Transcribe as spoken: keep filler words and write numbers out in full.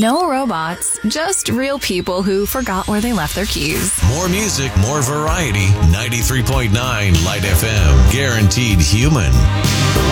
No robots, just real people who forgot where they left their keys. More music, more variety. ninety-three point nine Light F M. Guaranteed human.